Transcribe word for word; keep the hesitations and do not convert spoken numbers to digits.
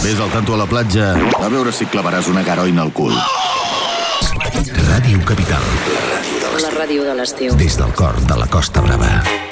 Ves al tanto a la platja a veure si clavaràs una garoina al cul. Ràdio Capital. La ràdio de l'estiu. La ràdio de l'estiu. Des del cor de la Costa Brava.